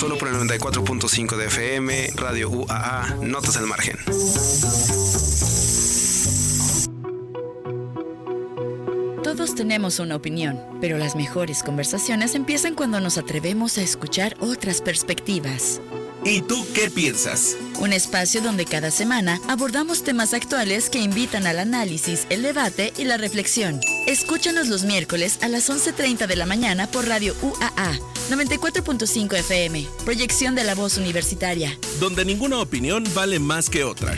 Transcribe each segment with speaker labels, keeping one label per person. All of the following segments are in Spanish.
Speaker 1: solo por el 94.5 de FM, Radio UAA, Notas al Margen.
Speaker 2: Todos tenemos una opinión, pero las mejores conversaciones empiezan cuando nos atrevemos a escuchar otras perspectivas.
Speaker 3: ¿Y tú qué piensas?
Speaker 2: Un espacio donde cada semana abordamos temas actuales que invitan al análisis, el debate y la reflexión. Escúchanos los miércoles a las 11:30 de la mañana por Radio UAA, 94.5 FM, proyección de la voz universitaria.
Speaker 3: Donde ninguna opinión vale más que otra.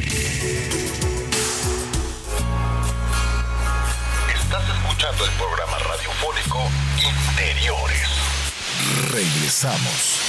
Speaker 4: Estás escuchando el programa radiofónico Interiores.
Speaker 5: Regresamos.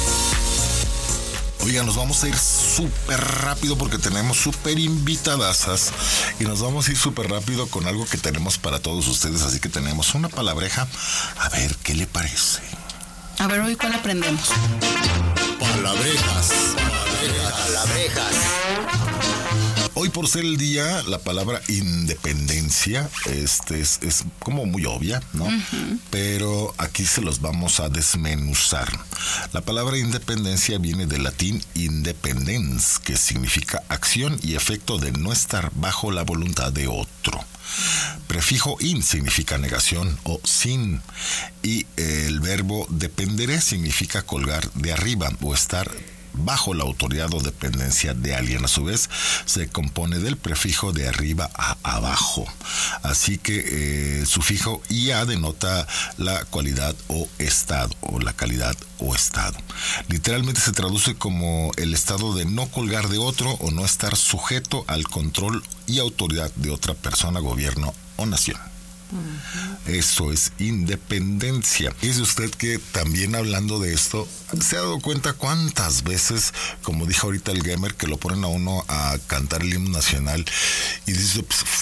Speaker 5: Oigan, nos vamos a ir súper rápido porque tenemos súper invitadasas y nos vamos a ir súper rápido con algo que tenemos para todos ustedes, así que tenemos una palabreja. A ver, ¿qué le parece?
Speaker 6: A ver, hoy ¿cuál aprendemos?
Speaker 5: Palabrejas.
Speaker 7: Palabrejas.
Speaker 5: Hoy, por ser el día, la palabra independencia es como muy obvia, ¿no? Uh-huh. Pero aquí se los vamos a desmenuzar. La palabra independencia viene del latín independens, que significa acción y efecto de no estar bajo la voluntad de otro. Prefijo in significa negación o sin, y el verbo dependere significa colgar de arriba o estar bajo la autoridad o dependencia de alguien. A su vez, se compone del prefijo de arriba a abajo. Así que el sufijo ia denota la cualidad o estado, o la calidad o estado. Literalmente se traduce como el estado de no colgar de otro o no estar sujeto al control y autoridad de otra persona, gobierno o nación. Eso es independencia. Dice usted que también hablando de esto, ¿se ha dado cuenta cuántas veces, como dijo ahorita el gamer, que lo ponen a uno a cantar el himno nacional y dice, pues,